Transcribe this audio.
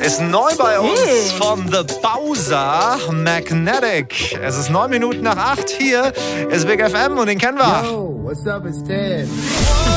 Ist neu bei uns von The Bowser, Magnetic. Es ist 9 Minuten nach 8. Hier ist Big FM und den kennen wir. Yo, what's up, it's Ted.